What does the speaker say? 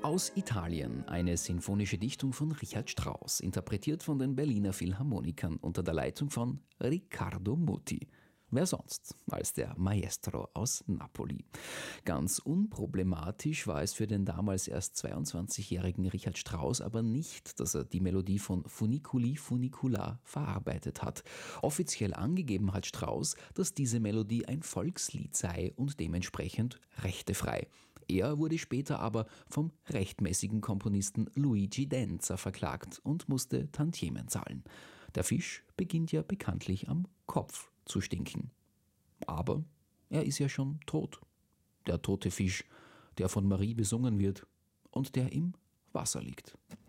Aus Italien eine sinfonische Dichtung von Richard Strauss, interpretiert von den Berliner Philharmonikern unter der Leitung von Riccardo Muti. Wer sonst als der Maestro aus Napoli? Ganz unproblematisch war es für den damals erst 22-jährigen Richard Strauss aber nicht, dass er die Melodie von Funiculi Funicula verarbeitet hat. Offiziell angegeben hat Strauss, dass diese Melodie ein Volkslied sei und dementsprechend rechtefrei. Er wurde später aber vom rechtmäßigen Komponisten Luigi Denza verklagt und musste Tantiemen zahlen. Der Fisch beginnt ja bekanntlich am Kopf zu stinken. Aber er ist ja schon tot. Der tote Fisch, der von Marie besungen wird und der im Wasser liegt.